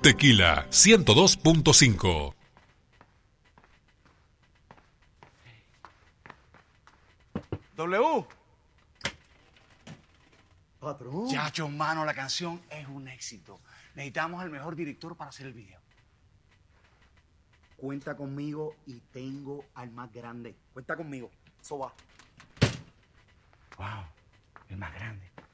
Tequila 102.5. W. Patrón. Chacho, mano, la canción es un éxito. Necesitamos al mejor director para hacer el video. Cuenta conmigo y tengo al más grande. Cuenta conmigo. Eso va. Wow, el más grande.